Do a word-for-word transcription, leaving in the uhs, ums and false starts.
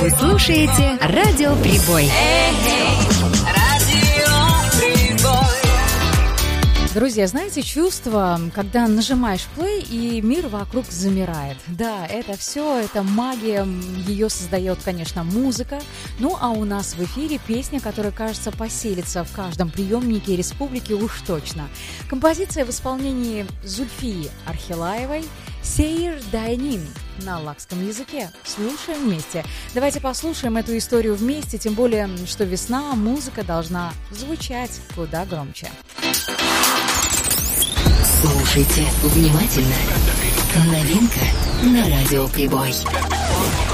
Вы слушаете Радио Прибой. Друзья, знаете, чувство, когда нажимаешь плей и мир вокруг замирает. Да, это все, это магия, ее создает, конечно, музыка. Ну, а у нас в эфире песня, которая, кажется, поселится в каждом приемнике республики уж точно. Композиция в исполнении Зульфии Архилаевой «Сейр Дайнин» на лакском языке. Слушаем вместе. Давайте послушаем эту историю вместе, тем более, что весна, музыка должна звучать куда громче. Слушайте внимательно. Новинка на Радио Прибой.